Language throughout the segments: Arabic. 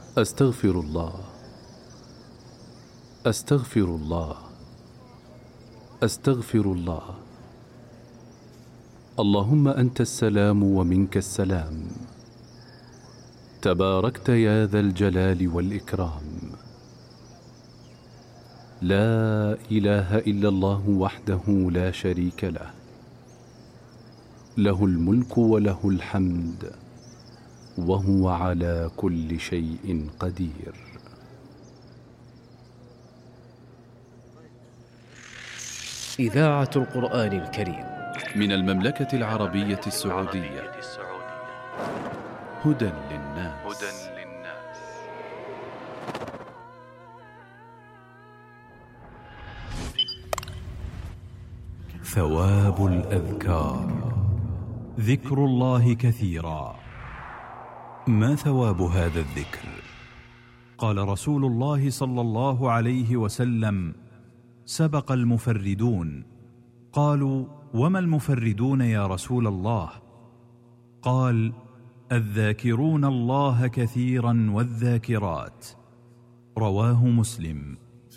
أستغفر الله، أستغفر الله، أستغفر الله. اللهم أنت السلام ومنك السلام، تباركت يا ذا الجلال والإكرام. لا إله إلا الله وحده لا شريك له، له الملك وله الحمد وهو على كل شيء قدير. إذاعة القرآن الكريم من المملكة العربية السعودية. هدى للناس. ثواب الأذكار. ذكر الله كثيرا. ما ثواب هذا الذكر؟ قال رسول الله صلى الله عليه وسلم: سبق المفردون. قالوا: وما المفردون يا رسول الله؟ قال: الذاكرون الله كثيرا والذاكرات. رواه مسلم.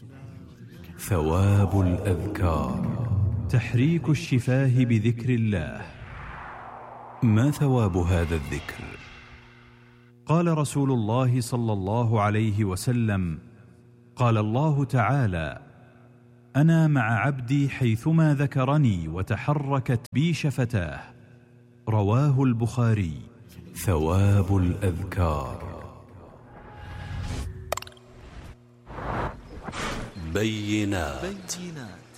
ثواب الأذكار: تحريك الشفاه بذكر الله. ما ثواب هذا الذكر؟ قال رسول الله صلى الله عليه وسلم: قال الله تعالى: أنا مع عبدي حيثما ذكرني وتحركت بي شفتاه. رواه البخاري. ثواب الأذكار. بينات.